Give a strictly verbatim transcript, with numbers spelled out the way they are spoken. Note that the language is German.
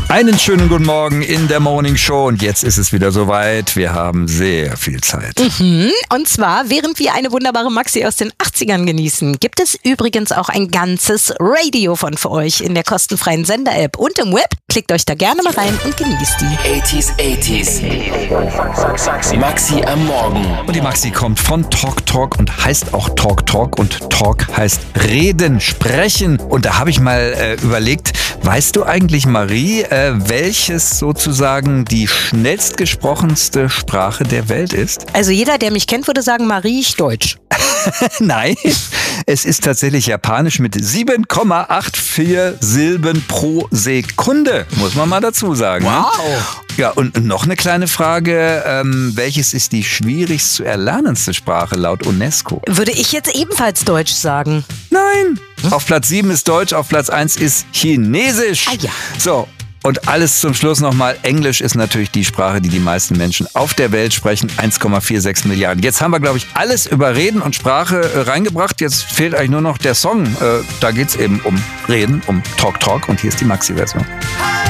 Einen schönen guten Morgen in der Morning Show und jetzt ist es wieder soweit. Wir haben sehr viel Zeit. Mhm. Und zwar, während wir eine wunderbare Maxi aus den achtzigern genießen, gibt es übrigens auch ein ganzes Radio von für euch in der kostenfreien Sender-App und im Web. Klickt euch da gerne mal rein und genießt die. achtziger, achtziger. Maxi am Morgen. Und die Maxi kommt von Talk Talk und heißt auch Talk Talk und Talk heißt Reden, Sprechen. Und da habe ich mal äh, überlegt, weißt du eigentlich, Marie, äh, welches sozusagen die schnellst gesprochenste Sprache der Welt ist? Also jeder, der mich kennt, würde sagen, Marie, ich Deutsch. Nein, es ist tatsächlich Japanisch mit sieben Komma vierundachtzig Silben pro Sekunde, muss man mal dazu sagen. Wow. Ja, und noch eine kleine Frage, ähm, welches ist die schwierigst zu erlernendste Sprache laut UNESCO? Würde ich jetzt ebenfalls Deutsch sagen? Nein, hm? Auf Platz sieben ist Deutsch, auf Platz eins ist Chinesisch. Ah ja. So. Und alles zum Schluss nochmal. Englisch ist natürlich die Sprache, die die meisten Menschen auf der Welt sprechen. eins Komma sechsundvierzig Milliarden. Jetzt haben wir, glaube ich, alles über Reden und Sprache äh, reingebracht. Jetzt fehlt eigentlich nur noch der Song. Äh, da geht es eben um Reden, um Talk Talk. Und hier ist die Maxi-Version.